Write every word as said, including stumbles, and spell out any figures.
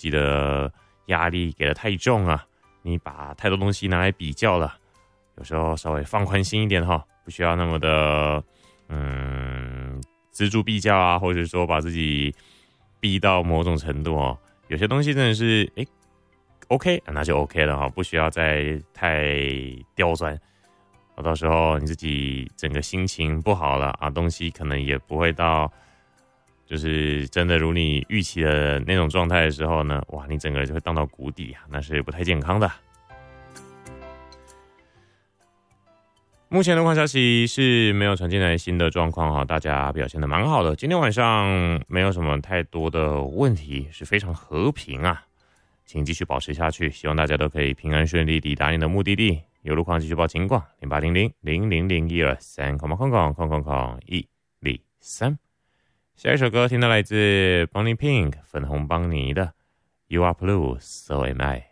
己的压力给得太重啊，你把太多东西拿来比较了，有时候稍微放宽心一点哈，不需要那么的嗯锱铢必较啊，或者说把自己逼到某种程度哦。有些东西真的是诶 OK 那就 OK 了哈，不需要再太刁钻。到时候你自己整个心情不好了啊，东西可能也不会到就是真的如你预期的那种状态的时候呢，哇，你整个人就会荡到谷底啊，那是不太健康的。目前的话消息是没有传进来新的状况哈，大家表现得蛮好的。今天晚上没有什么太多的问题，是非常和平啊，请继续保持下去，希望大家都可以平安顺利抵达你的目的地。有路况继续报情况，零八零零零零零一二三，空空空空空空一二三。下一首歌听到来自 Bonnie Pink 粉红邦尼的 You Are Blue So Am I。